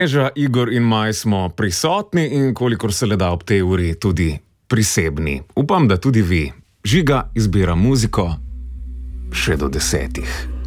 Neža, Igor in Maj smo prisotni in kolikor se le da ob tej uri tudi prisebni. Upam, da tudi vi. Žiga izbira muziko še do 10.